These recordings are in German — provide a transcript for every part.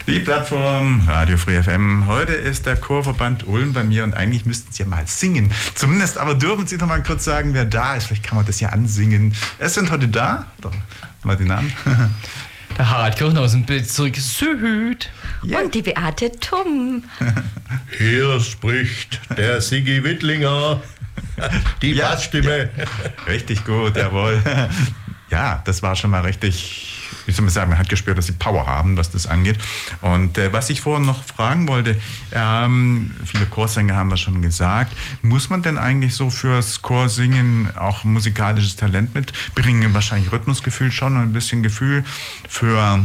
Die Plattform Radio Free FM. Heute ist der Chorverband Ulm bei mir und eigentlich müssten Sie ja mal singen. Zumindest aber dürfen Sie doch mal kurz sagen, wer da ist. Vielleicht kann man das ja ansingen. Es sind heute da, oder mal die Namen. Der Harald Kirchner aus dem Bezirk Süd. Yeah. Und die Beate Tumm. Hier spricht der Sigi Wittlinger. Die Bassstimme. Ja. Richtig gut, jawohl. Ja, das war schon mal richtig, wie soll man sagen, man hat gespürt, dass sie Power haben, was das angeht. Und was ich vorhin noch fragen wollte, viele Chorsänger haben das schon gesagt, muss man denn eigentlich so fürs Chorsingen auch musikalisches Talent mitbringen? Wahrscheinlich Rhythmusgefühl schon und ein bisschen Gefühl für,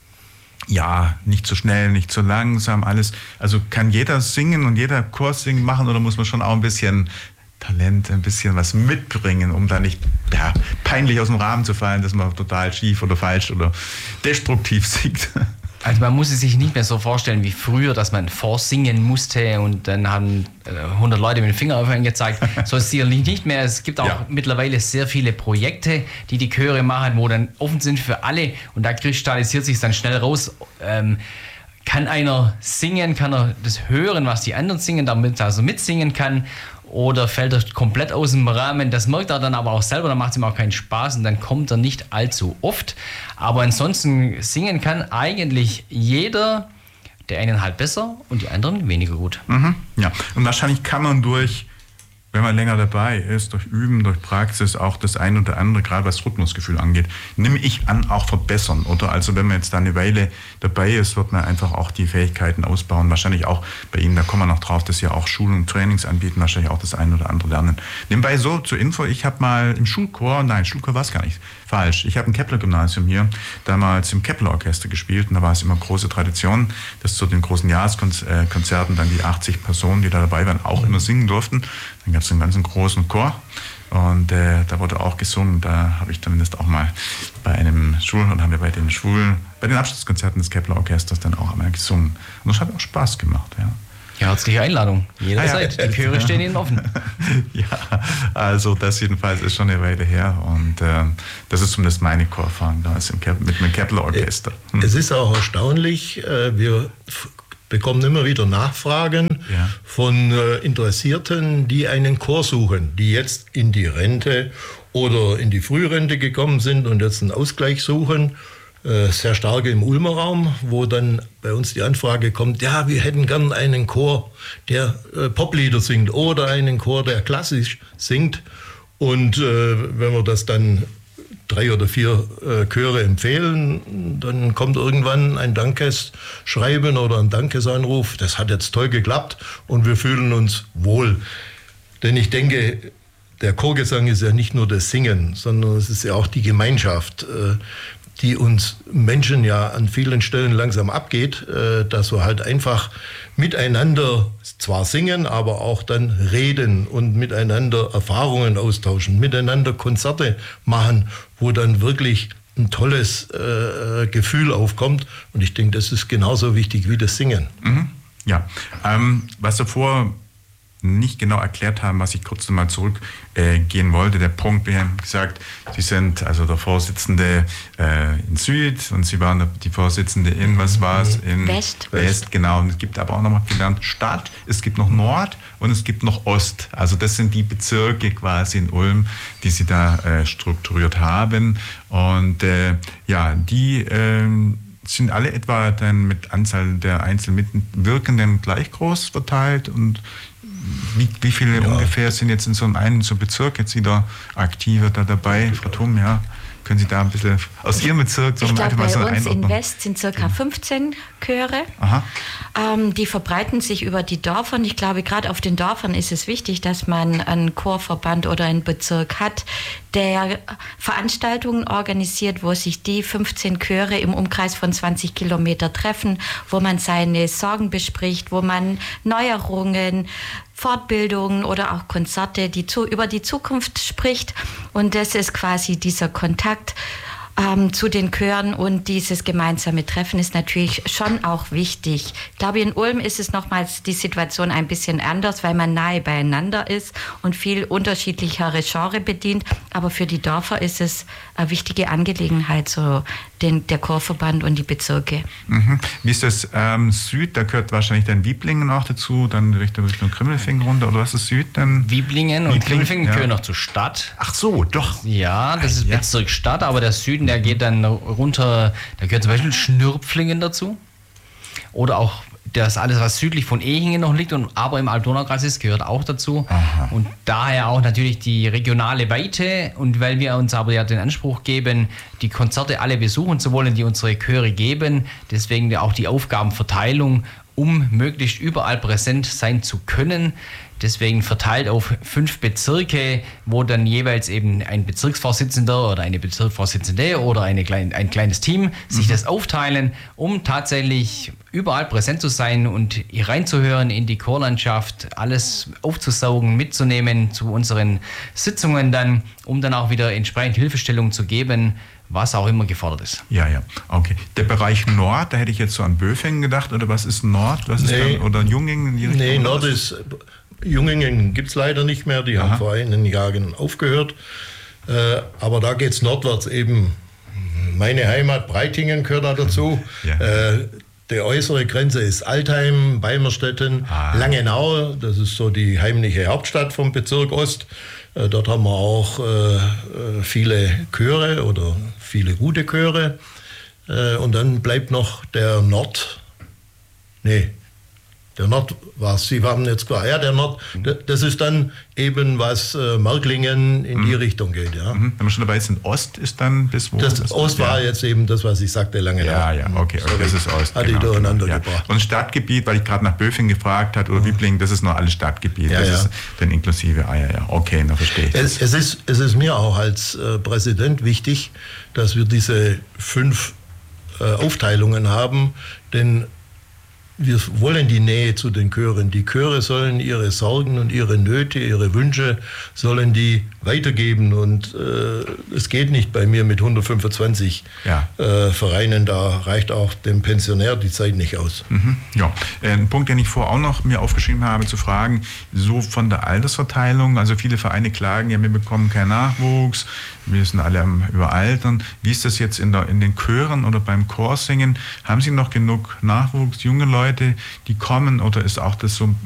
ja, nicht zu schnell, nicht zu langsam, alles. Also kann jeder singen und jeder Chorsingen machen oder muss man schon auch ein bisschen Talent, ein bisschen was mitbringen, um da nicht peinlich aus dem Rahmen zu fallen, dass man total schief oder falsch oder destruktiv singt? Also man muss es sich nicht mehr so vorstellen wie früher, dass man vorsingen musste und dann haben 100 Leute mit dem Finger auf einen gezeigt. So ist es sicherlich nicht mehr. Es gibt auch mittlerweile sehr viele Projekte, die Chöre machen, wo dann offen sind für alle und da kristallisiert sich dann schnell raus, kann einer singen, kann er das hören, was die anderen singen, damit er also mitsingen kann. Oder fällt er komplett aus dem Rahmen, das merkt er dann aber auch selber, dann macht es ihm auch keinen Spaß und dann kommt er nicht allzu oft. Aber ansonsten singen kann eigentlich jeder, der einen halt besser und die anderen weniger gut. Mhm. Ja, und wahrscheinlich kann man durch, wenn man länger dabei ist, durch Üben, durch Praxis auch das ein oder andere, gerade was Rhythmusgefühl angeht, nehme ich an, auch verbessern. Oder also wenn man jetzt da eine Weile dabei ist, wird man einfach auch die Fähigkeiten ausbauen. Wahrscheinlich auch bei Ihnen, da kommen wir noch drauf, dass Sie auch Schul- und Trainings anbieten, wahrscheinlich auch das ein oder andere lernen. Nebenbei so zur Info, ich habe mal im Schulchor war es gar nicht, falsch. Ich habe im Kepler-Gymnasium hier damals im Kepler-Orchester gespielt und da war es immer große Tradition, dass zu den großen Jahreskonzerten dann die 80 Personen, die da dabei waren, auch immer singen durften. Dann gab es einen ganzen großen Chor und da wurde auch gesungen. Da habe ich zumindest auch mal bei einem und haben wir bei den Abschlusskonzerten des Kepler-Orchesters dann auch einmal gesungen. Und das hat auch Spaß gemacht, ja. Ja, herzliche Einladung. Jederzeit. Die Chöre stehen Ihnen offen. Ja, also das jedenfalls ist schon eine Weile her und das ist zumindest meine Chorerfahrung da mit dem Kepler-Orchester. Es ist auch erstaunlich, wir bekommen immer wieder Nachfragen von Interessierten, die einen Chor suchen, die jetzt in die Rente oder in die Frührente gekommen sind und jetzt einen Ausgleich suchen. Sehr stark im Ulmer Raum, wo dann bei uns die Anfrage kommt, ja, wir hätten gern einen Chor, der Poplieder singt oder einen Chor, der klassisch singt. Und wenn wir das dann 3 oder 4 Chöre empfehlen, dann kommt irgendwann ein Dankesschreiben oder ein Dankesanruf. Das hat jetzt toll geklappt und wir fühlen uns wohl. Denn ich denke, der Chorgesang ist ja nicht nur das Singen, sondern es ist ja auch die Gemeinschaft, die uns Menschen ja an vielen Stellen langsam abgeht, dass wir halt einfach miteinander zwar singen, aber auch dann reden und miteinander Erfahrungen austauschen, miteinander Konzerte machen, wo dann wirklich ein tolles Gefühl aufkommt. Und ich denke, das ist genauso wichtig wie das Singen. Mhm. Ja, was davor nicht genau erklärt haben, was ich kurz nochmal zurückgehen wollte. Der Punkt, wir haben gesagt, Sie sind also der Vorsitzende in Süd und Sie waren die Vorsitzende in, was war es? In West, genau. Und es gibt aber auch nochmal gelernt Stadt, es gibt noch Nord und es gibt noch Ost. Also das sind die Bezirke quasi in Ulm, die Sie da strukturiert haben. Und die sind alle etwa dann mit Anzahl der einzelnen Mitwirkenden gleich groß verteilt und wie viele ungefähr sind jetzt in so einem Bezirk jetzt wieder Aktive da dabei? Frau Thum, ja, können Sie da ein bisschen aus Ihrem Bezirk so einfach mal so einordnen? Bei uns in West sind ca. 15 Chöre. Die verbreiten sich über die Dörfer. Und ich glaube, gerade auf den Dörfern ist es wichtig, dass man einen Chorverband oder einen Bezirk hat, der Veranstaltungen organisiert, wo sich die 15 Chöre im Umkreis von 20 Kilometer treffen, wo man seine Sorgen bespricht, wo man Neuerungen, Fortbildungen oder auch Konzerte, über die Zukunft spricht. Und das ist quasi dieser Kontakt zu den Chören und dieses gemeinsame Treffen ist natürlich schon auch wichtig. Ich glaube, in Ulm ist es nochmals die Situation ein bisschen anders, weil man nahe beieinander ist und viel unterschiedlichere Genre bedient. Aber für die Dörfer ist es eine wichtige Angelegenheit, so der Chorverband und die Bezirke. Mhm. Wie ist das Süd? Da gehört wahrscheinlich dann Wieblingen auch dazu, dann Richtung Grimmelfingen runter, oder was ist Süd dann? Wieblingen und Grimmelfingen gehören noch zur Stadt. Ach so, doch. Ja, das ist Bezirk Stadt, aber der Süden, der geht dann runter, da gehört zum Beispiel Schnürpflingen dazu. Oder auch das alles, was südlich von Ehingen noch liegt, aber im Altdonaukreis ist, gehört auch dazu. Aha. Und daher auch natürlich die regionale Weite. Und weil wir uns aber ja den Anspruch geben, die Konzerte alle besuchen zu wollen, die unsere Chöre geben, deswegen auch die Aufgabenverteilung, um möglichst überall präsent sein zu können. Deswegen verteilt auf 5 Bezirke, wo dann jeweils eben ein Bezirksvorsitzender oder eine Bezirksvorsitzende oder ein kleines Team sich das aufteilen, um tatsächlich überall präsent zu sein und reinzuhören in die Chorlandschaft, alles aufzusaugen, mitzunehmen zu unseren Sitzungen dann, um dann auch wieder entsprechend Hilfestellung zu geben, was auch immer gefordert ist. Ja, okay. Der Bereich Nord, da hätte ich jetzt so an Böfingen gedacht, oder was ist Nord? Was ist dann, oder Jungingen in die Richtung? Nee, Nord ist... Jungingen gibt es leider nicht mehr, die haben vor einigen Jahren aufgehört. Aber da geht es nordwärts eben. Meine Heimat Breitingen gehört da dazu. Ja. Die äußere Grenze ist Altheim, Beimerstetten, Langenau. Das ist so die heimliche Hauptstadt vom Bezirk Ost. Dort haben wir auch viele Chöre oder viele gute Chöre. Und dann bleibt noch der Nord. Der Nord war es, Sie haben jetzt gesagt, der Nord, das ist dann eben, was Märklingen in die Richtung geht. Ja. Wenn wir schon dabei sind, Ost ist dann bis wo? Das Ost war jetzt eben das, was ich sagte, lange. Ja, okay, das ist Ost. Hatte ich durcheinander gebracht. Und Stadtgebiet, weil ich gerade nach Böfingen gefragt habe, oder Wieblingen, das ist noch alles Stadtgebiet. Das ist dann inklusive, okay, dann verstehe ich. Es ist mir auch als Präsident wichtig, dass wir diese 5 Aufteilungen haben, denn wir wollen die Nähe zu den Chören. Die Chöre sollen ihre Sorgen und ihre Nöte, ihre Wünsche, sollen die weitergeben. Und es geht nicht bei mir mit 125 Vereinen. Da reicht auch dem Pensionär die Zeit nicht aus. Ja, ein Punkt, den ich vorher auch noch mir aufgeschrieben habe, zu fragen, so von der Altersverteilung, also viele Vereine klagen, ja, wir bekommen keinen Nachwuchs, wir sind alle am Überaltern. Wie ist das jetzt in den Chören oder beim Chorsingen? Haben Sie noch genug Nachwuchs, junge Leute, die kommen, oder ist auch das so